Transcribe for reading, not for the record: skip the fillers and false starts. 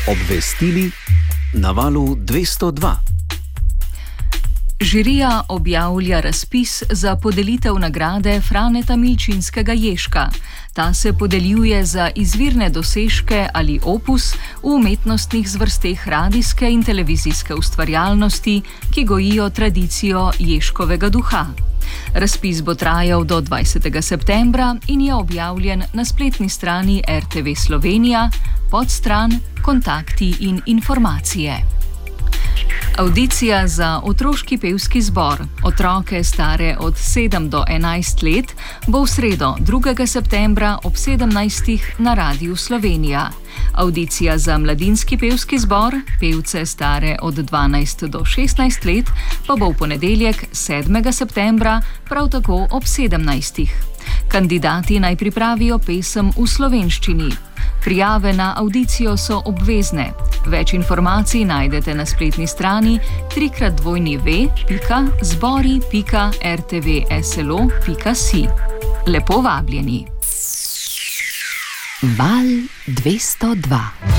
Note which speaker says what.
Speaker 1: Obvestili na valu 202.
Speaker 2: Žirija objavlja razpis za podelitev nagrade Franeta Milčinskega Ježka. Ta se podeljuje za izvirne dosežke ali opus v umetnostnih zvrsteh radijske in televizijske ustvarjalnosti, ki gojijo tradicijo Ježkovega duha. Razpis bo trajal do 20. septembra in je objavljen na spletni strani RTV Slovenija, podstran Kontakti in informacije. Avdicija za otroški pevski zbor, otroke stare od 7 do 11 let, bo v sredo 2. septembra ob 17. na Radiu Slovenija. Avdicija za mladinski pevski zbor, pevce stare od 12 do 16 let, pa bo v ponedeljek 7. septembra prav tako ob 17. Kandidati naj pripravijo pesem v slovenščini. Prijave na avdicijo so obvezne. Več informacij najdete na spletni strani www.zbori.rtvslo.si. Lepo vabljeni.
Speaker 3: Val 202.